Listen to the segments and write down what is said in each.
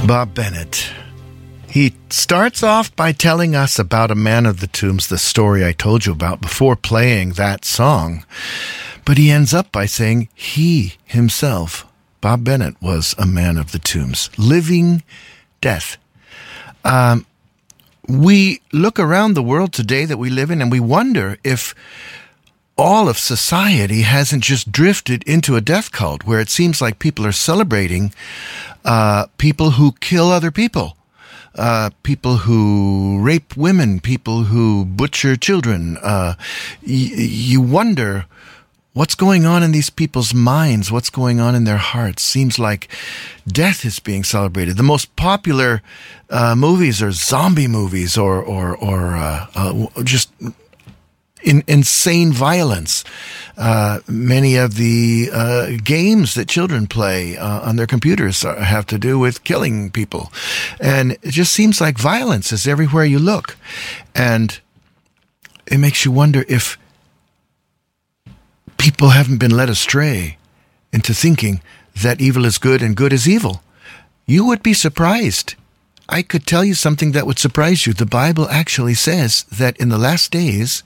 Bob Bennett. He starts off by telling us about a man of the tombs, the story I told you about before playing that song. But he ends up by saying he himself, Bob Bennett, was a man of the tombs, living death. We look around the world today that we live in and we wonder if all of society hasn't just drifted into a death cult where it seems like people are celebrating people who kill other people. People who rape women, people who butcher children. You wonder what's going on in these people's minds, what's going on in their hearts. Seems like death is being celebrated. The most popular movies are zombie movies or just insane violence. Many of the games that children play on their computers have to do with killing people. And it just seems like violence is everywhere you look. And it makes you wonder if people haven't been led astray into thinking that evil is good and good is evil. You would be surprised. I could tell you something that would surprise you. The Bible actually says that in the last days,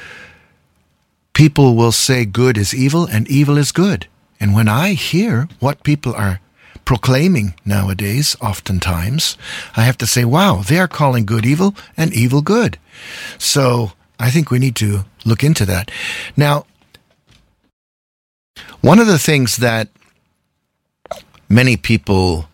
people will say good is evil and evil is good. And when I hear what people are proclaiming nowadays, oftentimes, I have to say, wow, they are calling good evil and evil good. So I think we need to look into that. Now, one of the things that many people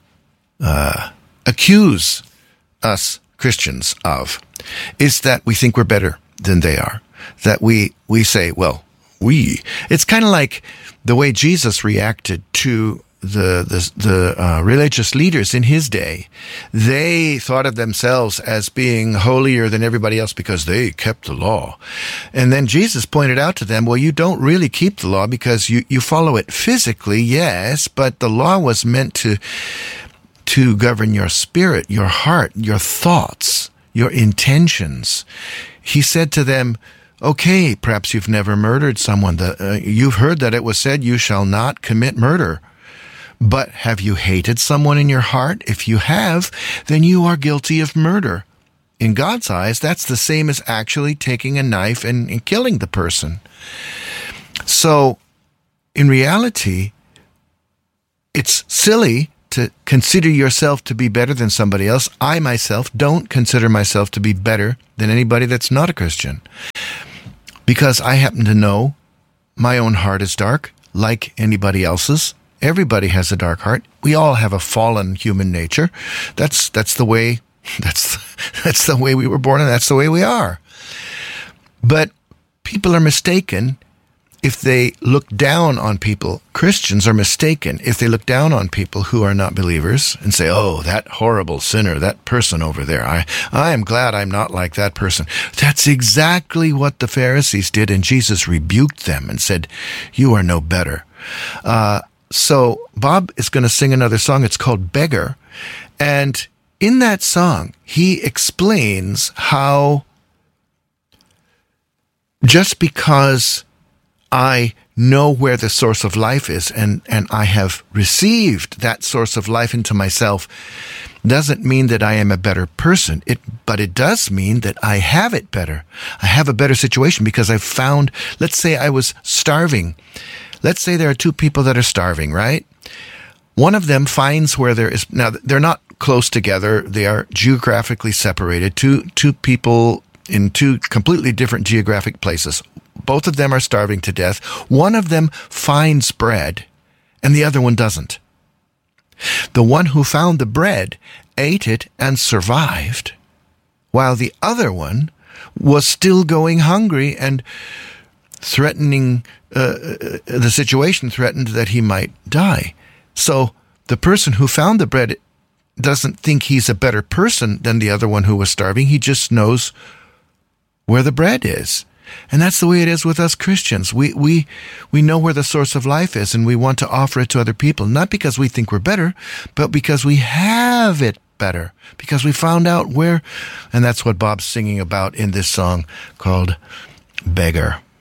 accuse us Christians of is that we think we're better than they are. That we say, well, it's kind of like the way Jesus reacted to the religious leaders in his day. They thought of themselves as being holier than everybody else because they kept the law. And then Jesus pointed out to them, well, you don't really keep the law because you follow it physically, yes, but the law was meant to govern your spirit, your heart, your thoughts, your intentions. He said to them, okay, perhaps you've never murdered someone. You've heard that it was said, you shall not commit murder. But have you hated someone in your heart? If you have, then you are guilty of murder. In God's eyes, that's the same as actually taking a knife and killing the person. So, in reality, it's silly to consider yourself to be better than somebody else. I myself don't consider myself to be better than anybody that's not a Christian. Because I happen to know my own heart is dark, like anybody else's. Everybody has a dark heart. We all have a fallen human nature. That's the way we were born, and that's the way we are. But people are mistaken if they look down on people. Christians are mistaken if they look down on people who are not believers and say, oh, that horrible sinner, that person over there, I am glad I'm not like that person. That's exactly what the Pharisees did, and Jesus rebuked them and said, you are no better. So Bob is going to sing another song. It's called Beggar. And in that song, he explains how just because I know where the source of life is and I have received that source of life into myself doesn't mean that I am a better person. But it does mean that I have it better. I have a better situation because I've found, let's say I was starving. Let's say there are two people that are starving, right? One of them finds where there is, now they're not close together. They are geographically separated. Two people in two completely different geographic places. Both of them are starving to death. One of them finds bread and the other one doesn't. The one who found the bread ate it and survived, while the other one was still going hungry and threatening, the situation threatened that he might die. So the person who found the bread doesn't think he's a better person than the other one who was starving. He just knows where the bread is. And that's the way it is with us Christians. We know where the source of life is, and we want to offer it to other people, not because we think we're better, but because we have it better, because we found out where. And that's what Bob's singing about in this song called Beggar.